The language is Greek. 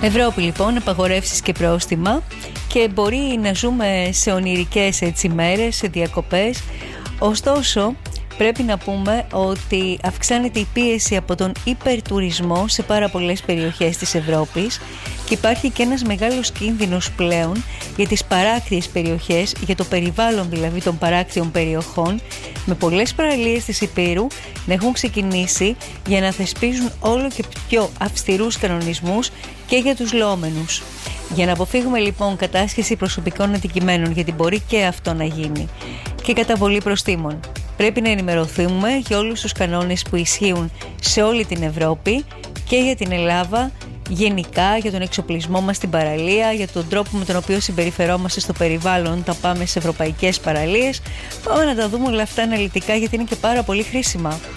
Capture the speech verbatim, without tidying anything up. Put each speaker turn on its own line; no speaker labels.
Ευρώπη λοιπόν, απαγορεύσεις και πρόστιμα, και μπορεί να ζούμε σε ονειρικές έτσι μέρες, σε διακοπές. Ωστόσο πρέπει να πούμε ότι αυξάνεται η πίεση από τον υπερτουρισμό σε πάρα πολλές περιοχές της Ευρώπης και υπάρχει και ένας μεγάλος κίνδυνος πλέον για τις παράκτιες περιοχές, για το περιβάλλον δηλαδή των παράκτιων περιοχών, με πολλές παραλίες της Υπήρου να έχουν ξεκινήσει για να θεσπίζουν όλο και πιο αυστηρούς κανονισμούς και για τους λόμενους. Για να αποφύγουμε λοιπόν κατάσχεση προσωπικών αντικειμένων, γιατί μπορεί και αυτό να γίνει, και καταβολή προστίμων, πρέπει να ενημερωθούμε για όλους τους κανόνες που ισχύουν σε όλη την Ευρώπη και για την Ελλάδα γενικά, για τον εξοπλισμό μας στην παραλία, για τον τρόπο με τον οποίο συμπεριφερόμαστε στο περιβάλλον όταν πάμε σε ευρωπαϊκές παραλίες. Πάμε να τα δούμε όλα αυτά αναλυτικά, γιατί είναι και πάρα πολύ χρήσιμα.